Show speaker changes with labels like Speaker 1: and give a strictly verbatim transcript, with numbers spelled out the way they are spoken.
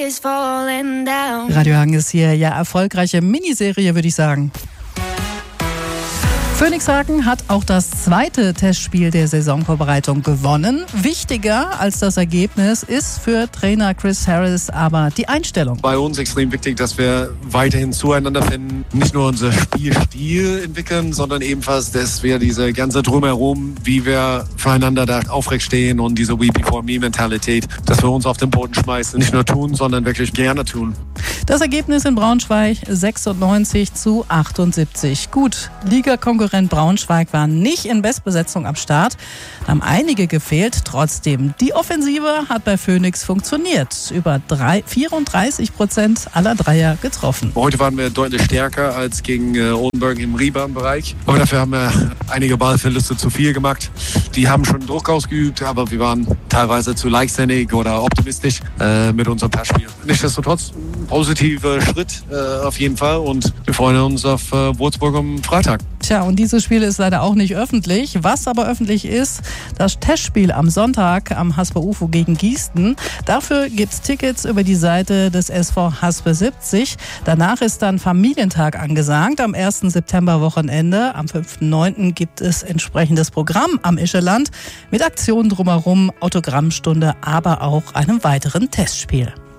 Speaker 1: Radio Hagen ist hier, ja, erfolgreiche Miniserie, würde ich sagen. Phoenix Hagen hat auch das zweite Testspiel der Saisonvorbereitung gewonnen. Wichtiger als das Ergebnis ist für Trainer Chris Harris aber die Einstellung.
Speaker 2: Bei uns extrem wichtig, dass wir weiterhin zueinander finden, nicht nur unser Spielstil entwickeln, sondern ebenfalls, dass wir diese ganze Drumherum, wie wir füreinander da aufrecht stehen und diese We Before Me Mentalität, dass wir uns auf den Boden schmeißen, nicht nur tun, sondern wirklich gerne tun.
Speaker 1: Das Ergebnis in Braunschweig sechsundneunzig zu achtundsiebzig. Gut, Ligakonkurrent Braunschweig war nicht in Bestbesetzung am Start. Da haben einige gefehlt. Trotzdem, die Offensive hat bei Phoenix funktioniert. Über drei, vierunddreißig Prozent aller Dreier getroffen.
Speaker 2: Heute waren wir deutlich stärker als gegen äh, Oldenburg im Rebound-Bereich. Aber dafür haben wir einige Ballverluste zu viel gemacht. Die haben schon Druck ausgeübt, aber wir waren teilweise zu leichtsinnig oder optimistisch äh, mit unserem Passspiel. Nichtsdestotrotz, ein positiver Schritt äh, auf jeden Fall und wir freuen uns auf äh, Würzburg am Freitag.
Speaker 1: Tja, und dieses Spiel ist leider auch nicht öffentlich. Was aber öffentlich ist, das Testspiel am Sonntag am Hasper U F O gegen Gießen. Dafür gibt's Tickets über die Seite des S V Hasper siebzig. Danach ist dann Familientag angesagt am ersten September-Wochenende. Am fünften neunten gibt es entsprechendes Programm am Ischeland mit Aktionen drumherum, Autogrammstunde, aber auch einem weiteren Testspiel.